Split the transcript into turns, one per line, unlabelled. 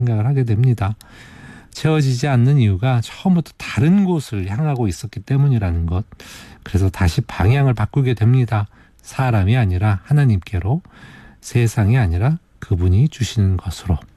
생각을 하게 됩니다. 채워지지 않는 이유가 처음부터 다른 곳을 향하고 있었기 때문이라는 것. 그래서 다시 방향을 바꾸게 됩니다. 사람이 아니라 하나님께로, 세상이 아니라 그분이 주시는 것으로.